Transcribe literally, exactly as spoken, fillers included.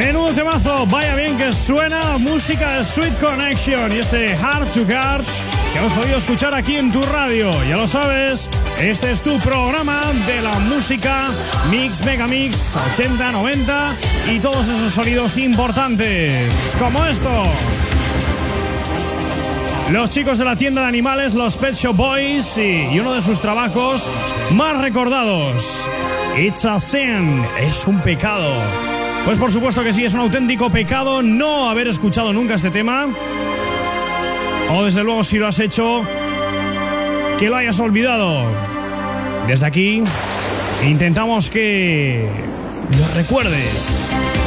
Menudo temazo, vaya bien que suena, música de Sweet Connection y este Heart to Heart que hemos podido escuchar aquí en tu radio. Ya lo sabes, este es tu programa de la música Mix Megamix ochenta, noventa y todos esos sonidos importantes, como esto. Los chicos de la tienda de animales, los Pet Shop Boys, y, y uno de sus trabajos más recordados, It's a Sin, es un pecado. Pues por supuesto que sí, es un auténtico pecado no haber escuchado nunca este tema. O desde luego si lo has hecho, que lo hayas olvidado. Desde aquí intentamos que lo recuerdes.